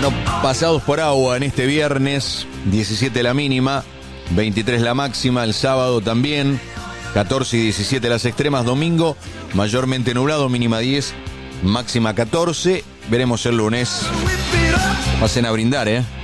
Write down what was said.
Bueno, pasados por agua en este viernes, 17 la mínima, 23 la máxima, el sábado también, 14 y 17 las extremas, domingo mayormente nublado, mínima 10, máxima 14, veremos el lunes. Pasen a brindar,